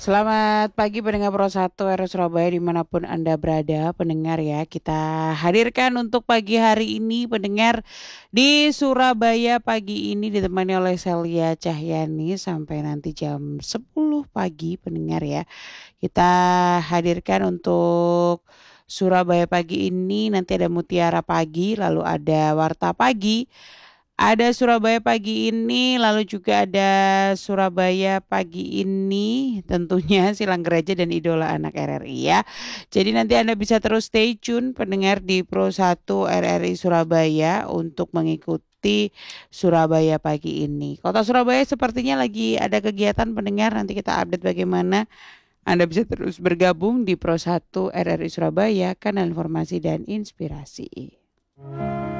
Selamat pagi pendengar Pro 1 RS Surabaya dimanapun Anda berada pendengar ya. Kita hadirkan untuk pagi hari ini pendengar di Surabaya pagi ini ditemani oleh Celia Cahyani sampai nanti jam 10 pagi pendengar ya. Kita hadirkan untuk Surabaya pagi ini nanti ada Mutiara pagi lalu ada Warta pagi. Ada Surabaya pagi ini, lalu juga ada Surabaya pagi ini, tentunya Silang Gereja dan Idola Anak RRI ya. Jadi nanti Anda bisa terus stay tune pendengar di Pro 1 RRI Surabaya untuk mengikuti Surabaya pagi ini. Kota Surabaya sepertinya lagi ada kegiatan pendengar, nanti kita update bagaimana. Anda bisa terus bergabung di Pro 1 RRI Surabaya, kanal informasi dan inspirasi.